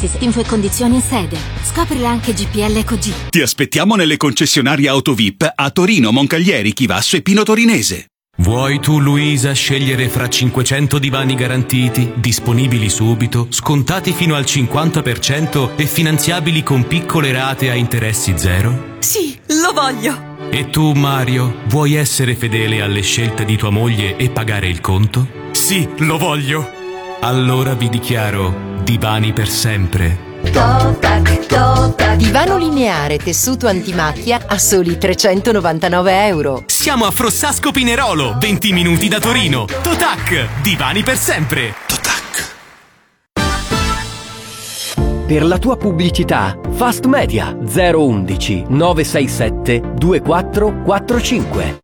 Info e condizioni in sede. Scoprile anche GPL Ecog. Ti aspettiamo nelle concessionarie Auto VIP a Torino, Moncaglieri, Chivasso e Pino Torinese. Vuoi tu, Luisa, scegliere fra 500 divani garantiti, disponibili subito, scontati fino al 50% e finanziabili con piccole rate a interessi zero? Sì, lo voglio! E tu, Mario, vuoi essere fedele alle scelte di tua moglie e pagare il conto? Sì, lo voglio! Allora vi dichiaro divani per sempre. Divano lineare tessuto antimacchia a soli €399. Siamo a Frossasco Pinerolo, 20 minuti da Torino. Totac, divani per sempre. Totac. Per la tua pubblicità, Fast Media 011 967 2445.